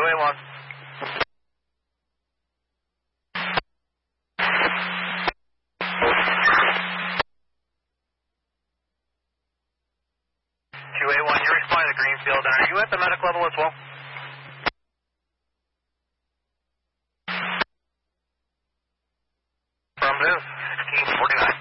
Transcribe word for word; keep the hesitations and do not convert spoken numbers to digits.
A one. Q A one, you're responding to Greenfield. Are you at the medic level as well? Affirmative. sixteen forty-nine.